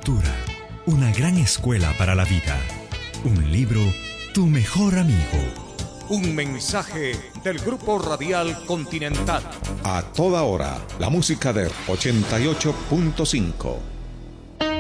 lectura, una gran escuela para la vida. Un libro, tu mejor amigo. Un mensaje del Grupo Radial Continental. A toda hora, la música de 88.5.